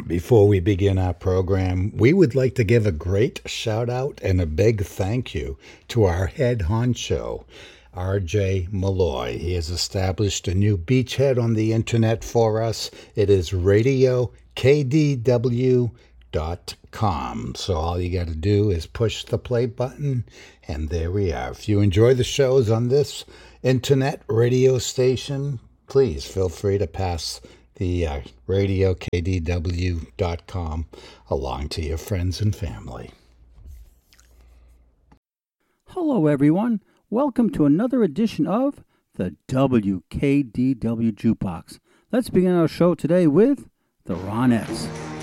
Before we begin our program, we would like to give a great shout out and a big thank you to our head honcho, RJ Malloy. He has established a new beachhead on the internet for us. It is RadioKDW.com. So all you got to do is push the play button, and there we are. If you enjoy the shows on this internet radio station, please feel free to pass the RadioKDW.com along to your friends and family. Hello, everyone. Welcome to another edition of the WKDW Jukebox. Let's begin our show today with the Ronettes.